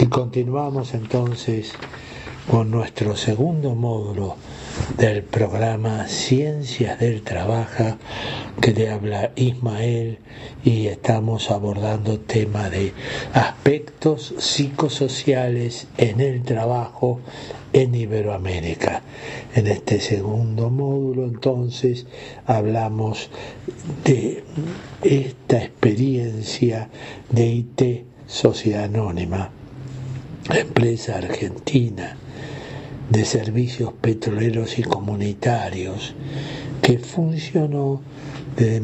Y continuamos entonces con nuestro segundo módulo del programa Ciencias del Trabajo, que te habla Ismael, y estamos abordando tema de aspectos psicosociales en el trabajo en Iberoamérica. En este segundo módulo entonces hablamos de esta experiencia de IT, Sociedad Anónima, empresa argentina de servicios petroleros y comunitarios, que funcionó desde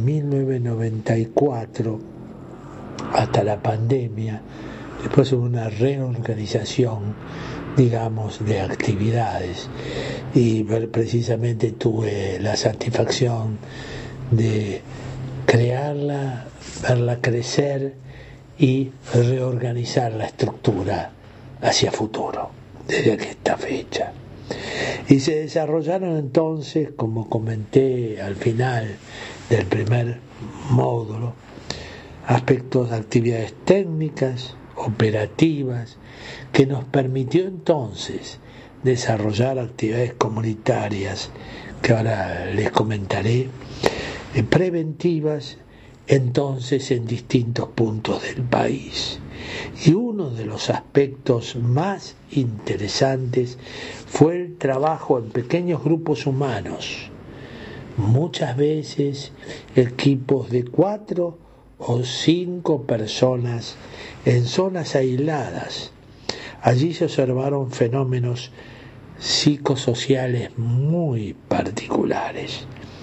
1994 hasta la pandemia. Después hubo una reorganización, digamos, de actividades, y precisamente tuve la satisfacción de crearla, verla crecer y reorganizar la estructura hacia futuro, desde esta fecha. Y se desarrollaron entonces, como comenté al final del primer módulo, aspectos de actividades técnicas, operativas, que nos permitió entonces desarrollar actividades comunitarias, que ahora les comentaré, preventivas, entonces en distintos puntos del país. Y uno de los aspectos más interesantes fue el trabajo en pequeños grupos humanos, muchas veces equipos de 4 o 5 personas en zonas aisladas. Allí se observaron fenómenos psicosociales muy particulares.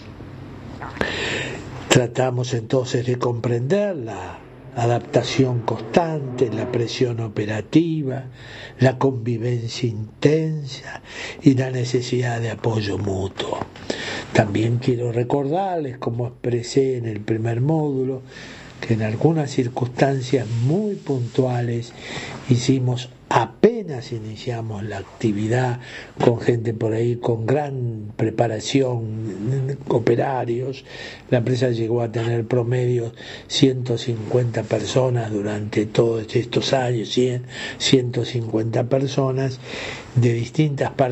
Tratamos entonces de comprender la adaptación constante, la presión operativa, la convivencia intensa y la necesidad de apoyo mutuo. También quiero recordarles, como expresé en el primer módulo, que en algunas circunstancias muy puntuales apenas iniciamos la actividad con gente por ahí con gran preparación, operarios. La empresa llegó a tener promedio 150 personas durante todos estos años, 150 personas de distintas partes